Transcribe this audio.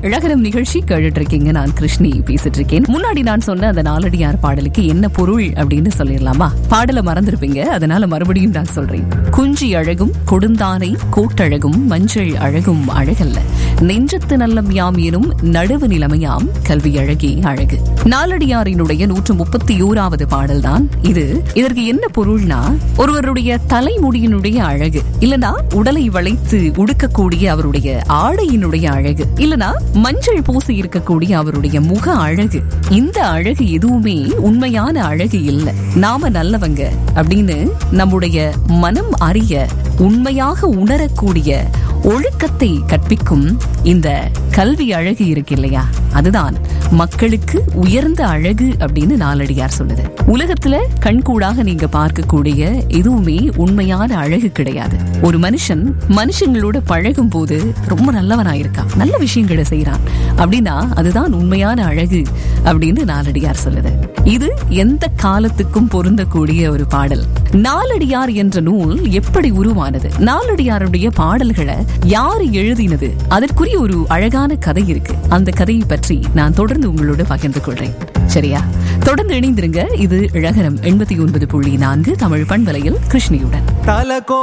இழகரம் நிகழ்ச்சி கேட்டுட்டு இருக்கீங்க. நான் கிருஷ்ணி பேசிட்டு இருக்கேன். முன்னாடி நான் சொன்ன அந்த நாலடியார் பாடலுக்கு என்ன பொருள் அப்படின்னு சொல்லிடலாமா? பாடலை மறந்துருப்பீங்க, அதனால மறுபடியும் நான் சொல்றேன். குஞ்சி அழகும் கொடுந்தானை கோட்டழகும் மஞ்சள் அழகும் அழகல்ல, நெஞ்சத்து நல்லம் யாம் எனும் நடுவு நிலைமையாம் கல்வி அழகே அழகு. நாலடியாரினுடைய 131வது பாடல் தான் இது. இதற்கு என்ன பொருள்னா, ஒருவருடைய தலைமுடியினுடைய அழகு, இல்லனா உடலை வளைத்து உடுக்கக்கூடிய அவருடைய ஆடையினுடைய அழகு, இல்லனா மஞ்சள் பூசி இருக்கக்கூடிய அவருடைய முக அழகு. இந்த அழகு எதுவுமே உண்மையான அழகு இல்லை. நாம நல்லவங்க அப்படின்னு நம்முடைய மனம் அறிய உண்மையாக உணரக்கூடிய ஒழுக்கத்தை கற்பிக்கும் இந்த கல்வி அழகு இருக்கு இல்லையா, அதுதான் மக்களுக்கு உயர்ந்த அழகு அப்படின்னு நாலடியார் சொல்லுது. உலகத்துல கண்கூடாக நீங்க பார்க்கக்கூடிய எதுவுமே உண்மையான அழகு கிடையாது. ஒரு மனுஷன் மனுஷங்களோட பழகும் போது ரொம்ப நல்லவனாயிருக்கான், நல்ல விஷயங்களை செய்யறான் அப்படின்னா அதுதான் உண்மையான அழகு அப்படின்னு நாலடியார் சொல்லுது. இது எந்த காலத்துக்கும் பொருந்தக்கூடிய ஒரு பாடல். நாலடியார் என்ற நூல் எப்படி உருவானது, நாலடியாருடைய பாடல்களை யாரு எழுதினது, அதற்குரிய ஒரு அழகான கதை இருக்கு. அந்த கதையை பற்றி நான் தொடர்ந்து உங்களோட பகிர்ந்து கொள்றேன். சரியா? தொடர்ந்து இணைந்திருங்க. இது இழகரம் 89.4 தமிழ் பண்பலையில் கிருஷ்ணியுடன்.